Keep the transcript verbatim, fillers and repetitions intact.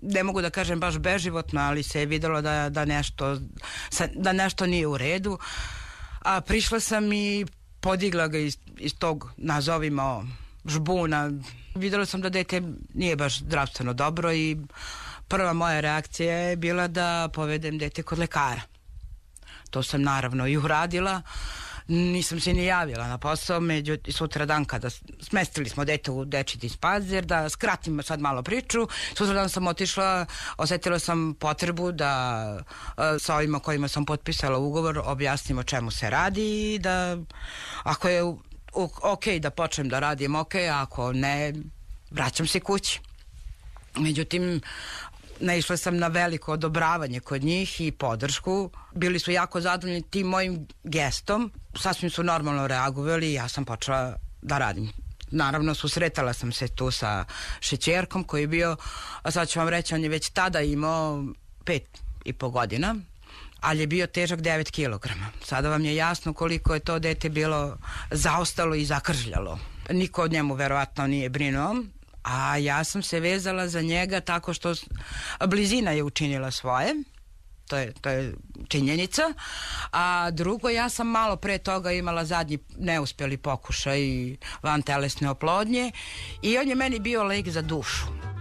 ne mogu da kažem baš beživotno, ali se je videlo da, da, nešto, da nešto nije u redu. A prišla sam i podigla ga iz, iz tog, nazovimo, žbuna. Videla sam da dete nije baš zdravstveno dobro i prva moja reakcija je bila da povedem dete kod lekara. To sam naravno i uradila. Nisam se ni javila na posao, međutim sutra dan kada smestili smo dete u dečji dispanzer, da skratim sad malo priču, sutra dan sam otišla, osetila sam potrebu da sa ovima kojima sam potpisala ugovor objasnim o čemu se radi i da ako je ok da počnem da radim, ok, ako ne, vraćam se kući. Međutim, naišla sam na veliko odobravanje kod njih i podršku. Bili su jako zadovoljni tim mojim gestom. Sasvim su normalno reagovali i ja sam počela da radim. Naravno, susretala sam se tu sa šećerkom koji je bio, a sad ću vam reći, on je već tada imao pet i po godina, ali je bio težak devet kilograma. Sada vam je jasno koliko je to dete bilo zaostalo i zakržljalo. Niko od njemu verovatno nije brinuo, a ja sam se vezala za njega tako što blizina je učinila svoje, to je, to je činjenica, a drugo, ja sam malo pre toga imala zadnji neuspjeli pokušaj vantelesne oplodnje i on je meni bio lek za dušu.